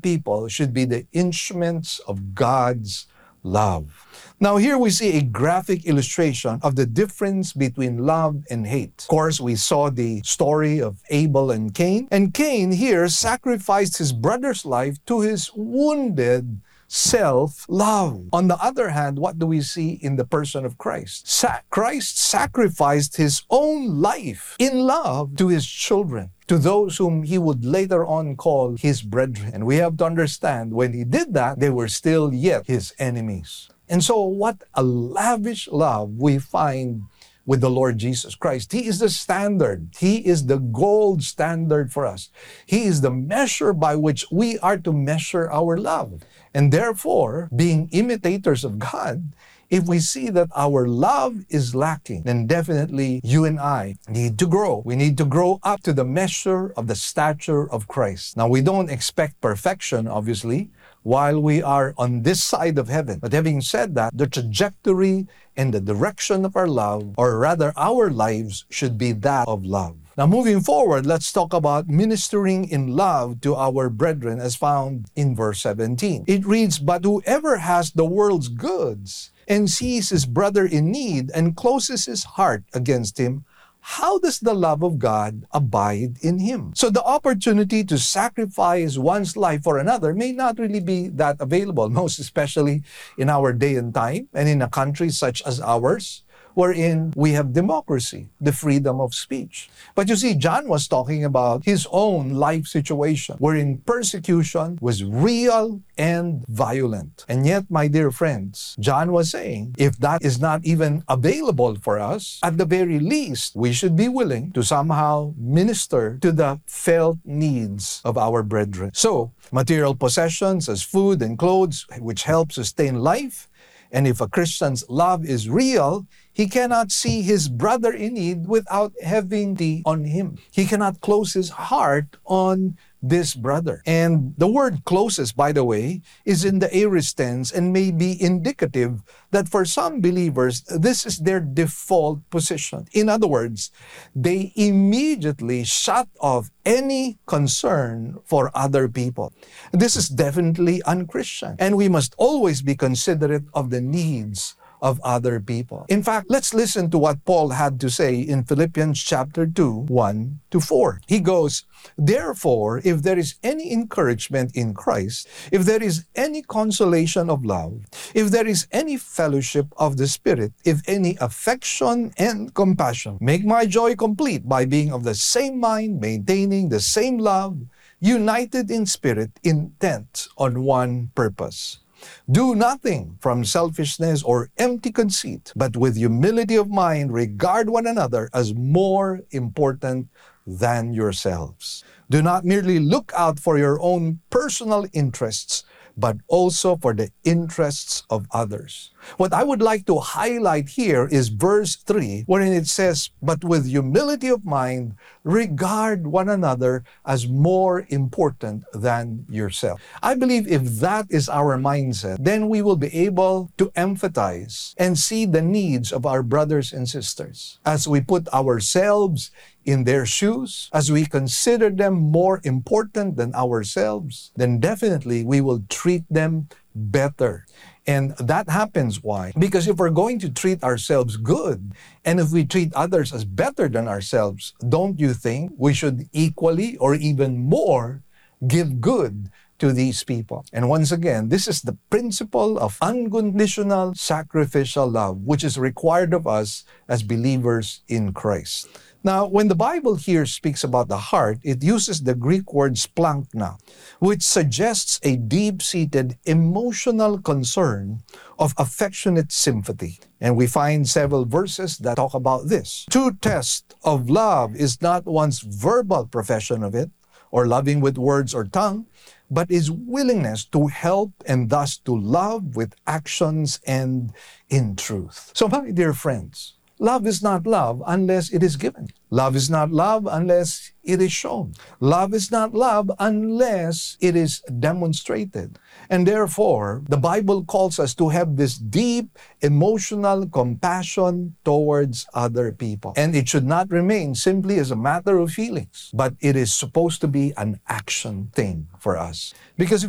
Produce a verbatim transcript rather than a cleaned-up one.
people should be the instruments of God's love. Now here we see a graphic illustration of the difference between love and hate. Of course, we saw the story of Abel and Cain, and Cain here sacrificed his brother's life to his wounded self-love. On the other hand, what do we see in the person of Christ? Sa- Christ sacrificed his own life in love to his children, to those whom he would later on call his brethren. And we have to understand, when he did that, they were still yet his enemies. And so what a lavish love we find with the Lord Jesus Christ. He is the standard. He is the gold standard for us. He is the measure by which we are to measure our love. And therefore, being imitators of God, if we see that our love is lacking, then definitely you and I need to grow. We need to grow up to the measure of the stature of Christ. Now, we don't expect perfection, obviously, while we are on this side of heaven. But having said that, the trajectory and the direction of our love, or rather our lives, should be that of love. Now, moving forward, let's talk about ministering in love to our brethren as found in verse seventeen. It reads, "But whoever has the world's goods and sees his brother in need and closes his heart against him, how does the love of God abide in him?" So the opportunity to sacrifice one's life for another may not really be that available, most especially in our day and time and in a country such as ours, wherein we have democracy, the freedom of speech. But you see, John was talking about his own life situation, wherein persecution was real and violent. And yet, my dear friends, John was saying, if that is not even available for us, at the very least, we should be willing to somehow minister to the felt needs of our brethren. So, material possessions as food and clothes, which help sustain life. And if a Christian's love is real, he cannot see his brother in need without having the on him. He cannot close his heart on this brother. And the word closes, by the way, is in the aorist tense and may be indicative that for some believers, this is their default position. In other words, they immediately shut off any concern for other people. This is definitely unchristian, and we must always be considerate of the needs of other people. In fact, let's listen to what Paul had to say in Philippians chapter two, one to four. He goes, "Therefore, if there is any encouragement in Christ, if there is any consolation of love, if there is any fellowship of the Spirit, if any affection and compassion, make my joy complete by being of the same mind, maintaining the same love, united in spirit, intent on one purpose. Do nothing from selfishness or empty conceit, but with humility of mind regard one another as more important than yourselves. Do not merely look out for your own personal interests, but also for the interests of others." What I would like to highlight here is verse three, wherein it says, "But with humility of mind, regard one another as more important than yourself." I believe if that is our mindset, then we will be able to empathize and see the needs of our brothers and sisters. As we put ourselves in their shoes, as we consider them more important than ourselves, then definitely we will treat them better. And that happens why? Because if we're going to treat ourselves good, and if we treat others as better than ourselves, don't you think we should equally or even more give good to these people? And once again, this is the principle of unconditional sacrificial love, which is required of us as believers in Christ. Now, when the Bible here speaks about the heart, it uses the Greek word splankna, which suggests a deep-seated emotional concern of affectionate sympathy. And we find several verses that talk about this. True test of love is not one's verbal profession of it, or loving with words or tongue, but is willingness to help and thus to love with actions and in truth. So, my dear friends, love is not love unless it is given. Love is not love unless it is shown. Love is not love unless it is demonstrated. And therefore, the Bible calls us to have this deep emotional compassion towards other people. And it should not remain simply as a matter of feelings, but it is supposed to be an action thing for us. Because if